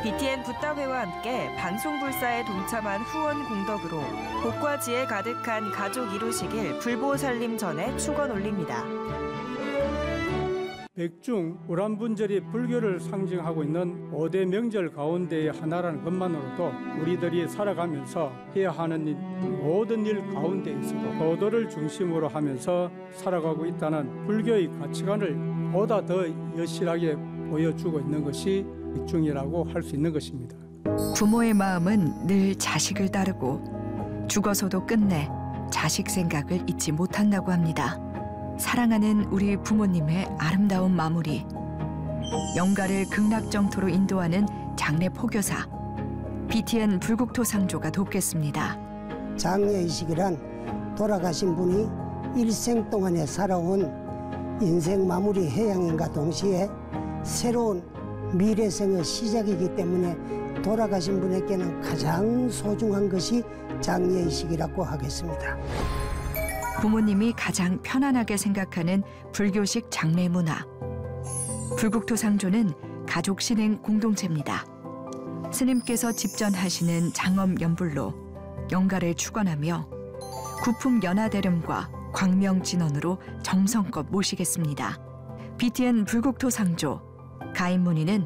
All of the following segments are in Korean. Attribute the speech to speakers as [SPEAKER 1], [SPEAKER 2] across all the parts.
[SPEAKER 1] BTN 붓다회와 함께 방송불사에 동참한 후원 공덕으로 복과 지혜 가득한 가족 이루시길 불보살림 전에 축원 올립니다.
[SPEAKER 2] 백중 우란분절이 불교를 상징하고 있는 5대 명절 가운데의 하나라는 것만으로도 우리들이 살아가면서 해야 하는 모든 일 가운데에서도 도도를 중심으로 하면서 살아가고 있다는 불교의 가치관을 보다 더 여실하게 보여주고 있는 것이 백중이라고 할 수 있는 것입니다.
[SPEAKER 3] 부모의 마음은 늘 자식을 따르고 죽어서도 끝내 자식 생각을 잊지 못한다고 합니다. 사랑하는 우리 부모님의 아름다운 마무리. 영가를 극락정토로 인도하는 장례 포교사. BTN 불국토상조가 돕겠습니다.
[SPEAKER 4] 장례의식이란 돌아가신 분이 일생 동안에 살아온 인생 마무리 해양인과 동시에 새로운 미래생의 시작이기 때문에 돌아가신 분에게는 가장 소중한 것이 장례의식이라고 하겠습니다.
[SPEAKER 3] 부모님이 가장 편안하게 생각하는 불교식 장례 문화. 불국토상조는 가족 신행 공동체입니다. 스님께서 집전하시는 장엄 연불로 영가를 축원하며 구품 연화대름과 광명진원으로 정성껏 모시겠습니다. BTN 불국토상조 가입 문의는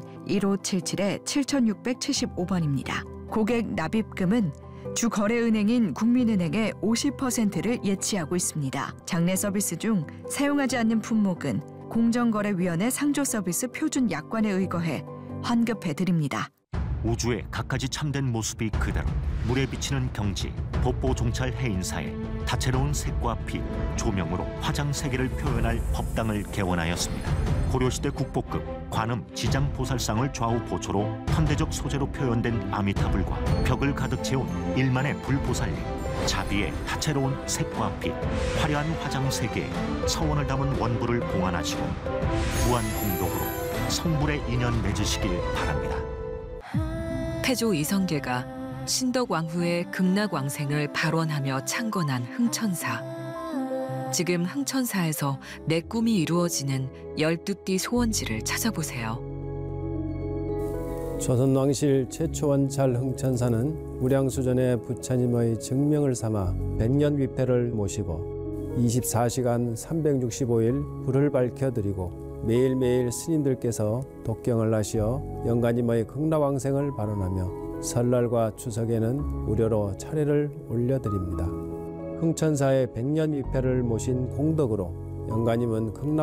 [SPEAKER 3] 1577-7675번입니다. 고객 납입금은 주 거래은행인 국민은행의 50%를 예치하고 있습니다. 장례 서비스 중 사용하지 않는 품목은 공정거래위원회 상조 서비스 표준 약관에 의거해 환급해드립니다.
[SPEAKER 5] 우주의 갖가지 참된 모습이 그대로 물에 비치는 경지, 법보 종찰 해인사에 다채로운 색과 빛, 조명으로 화장 세계를 표현할 법당을 개원하였습니다. 고려시대 국보급 관음 지장보살상을 좌우 보초로 현대적 소재로 표현된 아미타불과 벽을 가득 채운 일만의 불보살님, 자비의 다채로운 색과 빛, 화려한 화장 세계에 서원을 담은 원부를 봉안하시고 무한공덕으로 성불의 인연 맺으시길 바랍니다.
[SPEAKER 6] 태조 이성계가 신덕왕후의 극락왕생을 발원하며 창건한 흥천사. 지금 흥천사에서 내 꿈이 이루어지는 12띠 소원지를 찾아보세요.
[SPEAKER 7] 조선왕실 최초 원찰 흥천사는 무량수전의 부처님의 증명을 삼아 백년위패를 모시고 24시간 365일 불을 밝혀드리고 매일매일 스님들께서 독경을 하시어 영가님의 극락왕생을 발언하며 설날과 추석에는 무료로 차례를 올려드립니다. 흥천사의 백년위패를 모신 공덕으로 영가님은 극락